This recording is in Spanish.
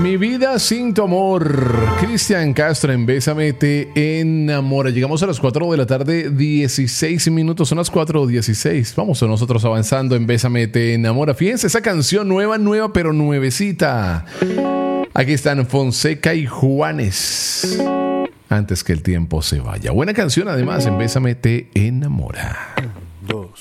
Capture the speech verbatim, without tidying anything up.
Mi vida sin tu amor. Cristian Castro en Bésame te enamora. Llegamos a las cuatro de la tarde, dieciséis minutos. Son las cuatro dieciséis. Vamos nosotros avanzando en Bésame te enamora. Fíjense esa canción nueva, nueva, pero nuevecita. Aquí están Fonseca y Juanes. Antes que el tiempo se vaya. Buena canción además en Bésame te enamora. Dos.